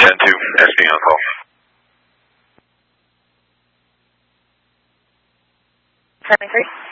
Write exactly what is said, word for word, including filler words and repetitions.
ten two, S B on call. seven three.